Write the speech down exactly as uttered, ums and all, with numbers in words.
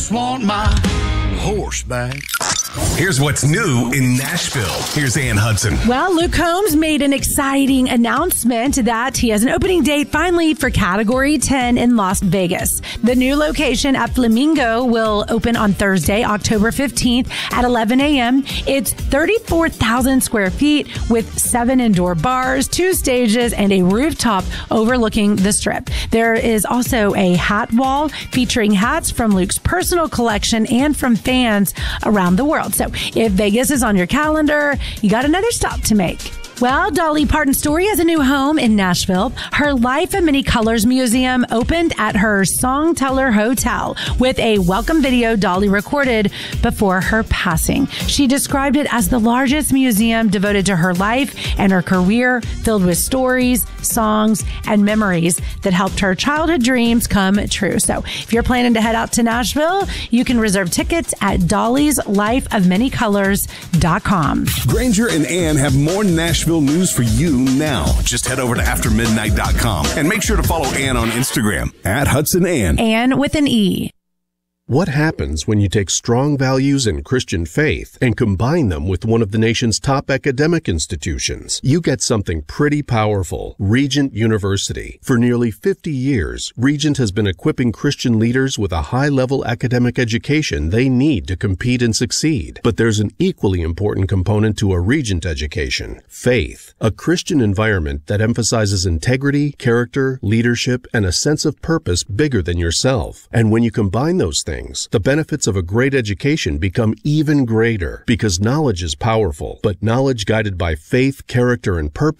just want my horse back. Here's what's new in Nashville. Here's Ann Hudson. Well, Luke Combs made an exciting announcement that he has an opening date finally for Category ten in Las Vegas. The new location at Flamingo will open on Thursday, October fifteenth at eleven a.m. It's thirty-four thousand square feet with seven indoor bars, two stages, and a rooftop overlooking the Strip. There is also a hat wall featuring hats from Luke's personal collection and from fans around the world. So if Vegas is on your calendar, you got another stop to make. Well, Dolly Parton Story has a new home in Nashville. Her Life of Many Colors Museum opened at her Songteller Hotel with a welcome video Dolly recorded before her passing. She described it as the largest museum devoted to her life and her career, filled with stories, songs, and memories that helped her childhood dreams come true. So if you're planning to head out to Nashville, you can reserve tickets at dollys life of many colors dot com. Granger and Ann have more Nashville news for you now. Just head over to after midnight dot com and make sure to follow Ann on Instagram at Hudson Ann. Ann with an E. What happens when you take strong values in Christian faith and combine them with one of the nation's top academic institutions? You get something pretty powerful. Regent University. For nearly fifty years, Regent has been equipping Christian leaders with a high-level academic education they need to compete and succeed. But there's an equally important component to a Regent education: faith. A Christian environment that emphasizes integrity, character, leadership, and a sense of purpose bigger than yourself. And when you combine those things, the benefits of a great education become even greater, because knowledge is powerful, but knowledge guided by faith, character, and purpose